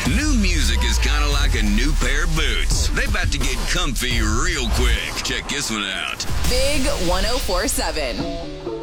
New music is kind of like a new pair of boots. They about to get comfy real quick. Check this one out. Big 104.7.